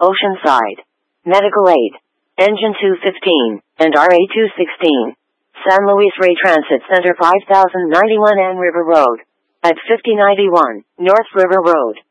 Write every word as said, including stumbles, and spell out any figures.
Oceanside. Medical Aid. Engine two fifteen, and R A two sixteen. San Luis Rey Transit Center five thousand ninety-one Ann River Road. At fifty ninety-one, North River Road.